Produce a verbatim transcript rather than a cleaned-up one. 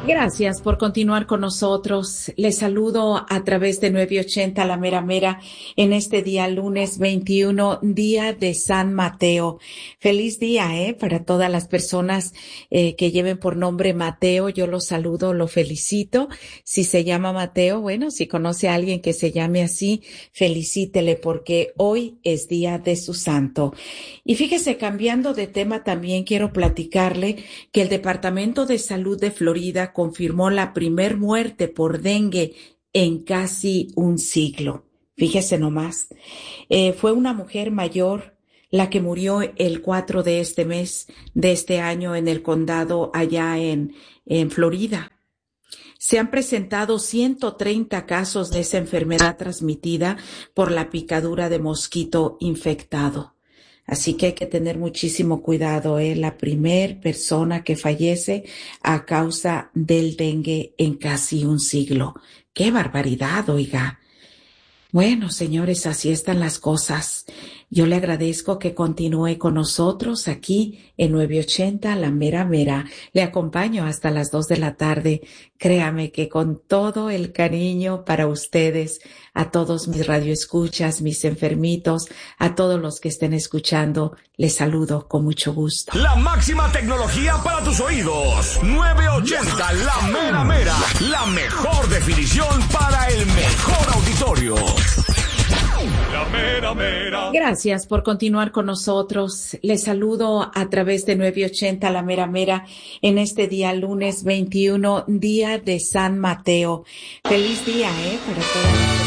Gracias por continuar con nosotros. Les saludo a través de nueve ochenta La Mera Mera en este día lunes veintiuno, día de San Mateo. Feliz día, ¿eh? Para todas las personas eh, que lleven por nombre Mateo, yo lo saludo, lo felicito. Si se llama Mateo, bueno, si conoce a alguien que se llame así, felicítele porque hoy es día de su santo. Y fíjese, cambiando de tema, también quiero platicarle que el Departamento de Salud de Florida confirmó la primer muerte por dengue en casi un siglo. Fíjese nomás, eh, fue una mujer mayor la que murió el cuatro de este mes, de este año, en el condado allá en, en Florida. Se han presentado ciento treinta casos de esa enfermedad transmitida por la picadura de mosquito infectado. Así que hay que tener muchísimo cuidado, ¿eh? La primer persona que fallece a causa del dengue en casi un siglo. ¡Qué barbaridad, oiga! Bueno, señores, así están las cosas. Yo le agradezco que continúe con nosotros aquí en nueve ochenta La Mera Mera. Le acompaño hasta las dos de la tarde. Créame que con todo el cariño para ustedes, a todos mis radioescuchas, mis enfermitos, a todos los que estén escuchando, les saludo con mucho gusto. La máxima tecnología para tus oídos. nueve ochenta La Mera Mera. La mejor definición para el mejor auditorio. La Mera Mera. Gracias por continuar con nosotros. Les saludo a través de nueve ochenta La Mera Mera en este día lunes veintiuno, día de San Mateo. Feliz día, ¿eh? Para todas las